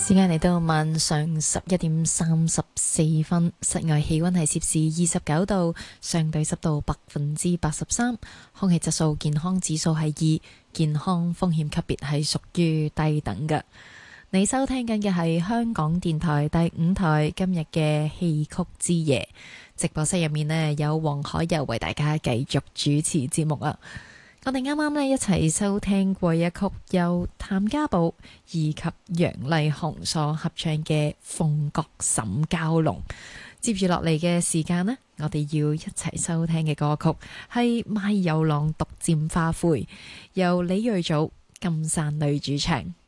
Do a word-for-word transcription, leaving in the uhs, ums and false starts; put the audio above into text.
時間嚟到晚上十一點三十四分，室外氣溫係攝氏二十九度，相對濕度百分之八十三，空氣質素健康指數係二，健康風險級別係屬於低等嘅。你收聽緊嘅係香港電台第五台今日嘅戲曲之夜，直播室入面呢，有黃海柔為大家繼續主持節目啊！我哋啱啱呢一齊收聽過一曲由譚家寶以及楊麗紅所合唱嘅《鳳閣審蛟龍》。接住落嚟嘅時間呢，我哋要一齊收聽嘅歌曲係《賣油郎獨佔花魁》，由李瑞祖、金山女主唱。